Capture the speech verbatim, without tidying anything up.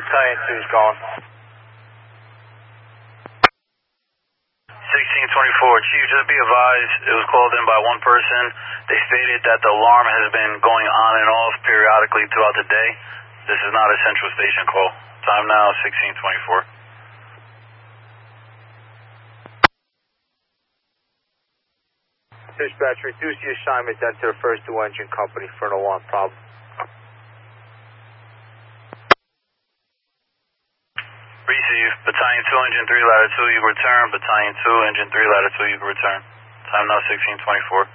Battalion two's going. sixteen twenty-four, Chief, just be advised, it was called in by one person. They stated that the alarm has been going on and off periodically throughout the day. This is not a central station call. Time now, sixteen twenty-four. Dispatch, reduce the assignment then to the first two engine company for an alarm problem. Receive. Battalion two, Engine three, Ladder two, you can return. Battalion two, Engine three, Ladder two, you can return. Time now, sixteen twenty-four.